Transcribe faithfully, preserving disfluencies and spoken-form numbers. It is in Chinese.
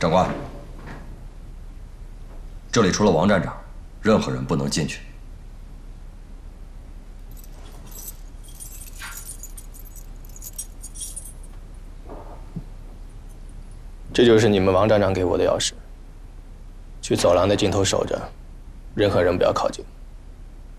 长官，这里除了王站长，任何人不能进去。 这就是你们王站长给我的钥匙。去走廊的尽头守着，任何人不要靠近。